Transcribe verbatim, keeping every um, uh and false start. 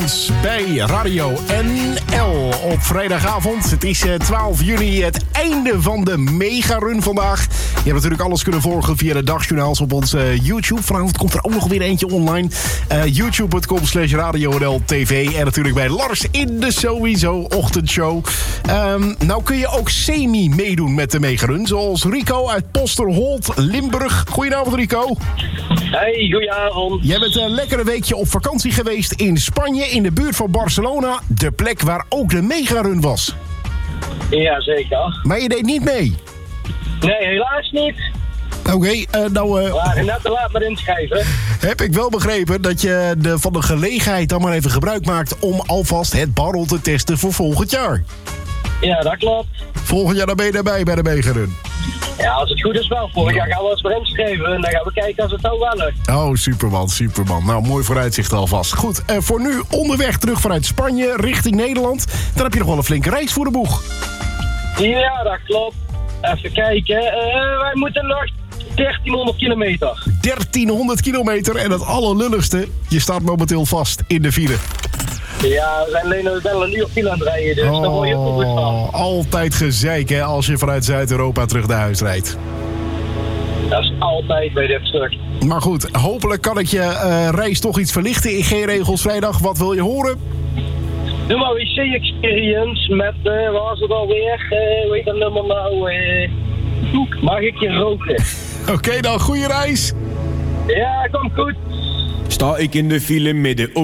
Megaruns bij Radio N L op vrijdagavond. Het is twaalf juni, het einde van de Megarun vandaag. Je hebt natuurlijk alles kunnen volgen via de dagjournaals op ons uh, YouTube. Vanavond komt er ook nog weer eentje online. Uh, YouTube.com slash Radio N L T V. En natuurlijk bij Lars in de Sowieso Ochtendshow. Um, nou kun je ook semi meedoen met de Megarun. Zoals Rico uit Posterholt, Limburg. Goedenavond, Rico. Hey, goedenavond. Jij bent een lekkere weekje op vakantie geweest in Spanje, in de buurt van Barcelona. De plek waar ook de Megarun was. Ja, zeker. Maar je deed niet mee? Nee, helaas niet. Oké, okay, uh, nou... Uh, We waren net te laat met inschrijven. Heb ik wel begrepen dat je de, van de gelegenheid dan maar even gebruik maakt om alvast het barrel te testen voor volgend jaar. Ja, dat klopt. Volgend jaar dan ben je erbij bij de Megarun. Ja, als het goed is wel. Vorig jaar gaan we eens voor inschrijven en dan gaan we kijken als het nou wel lukt. Oh, superman, superman. Nou, mooi vooruitzicht alvast. Goed, uh, voor nu onderweg terug vanuit Spanje richting Nederland. Dan heb je nog wel een flinke reis voor de boeg. Ja, dat klopt. Even kijken. Uh, wij moeten nog dertienhonderd kilometer. dertienhonderd kilometer en het allerlulligste. Je staat momenteel vast in de file. Ja, we zijn alleen wel een uur file aan het rijden, dus oh, daar word je ook goed van. Altijd gezeik, hè, als je vanuit Zuid-Europa terug naar huis rijdt. Dat is altijd bij dit stuk. Maar goed, hopelijk kan ik je uh, reis toch iets verlichten in G-regels vrijdag. Wat wil je horen? Doe maar W C-experience met, uh, waar was het alweer? Uh, weet dat nummer nou? Uh, mag ik je roken? Oké, okay, dan goede reis. Ja, komt goed. Sta ik in de file midden op